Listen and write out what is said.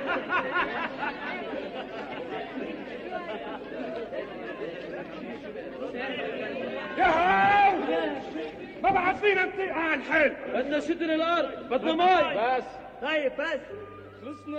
ياهو ما بعثينا نطيق على الحيل. بدنا شدر الارض، بدنا مي. بس طيب بس خلصنا.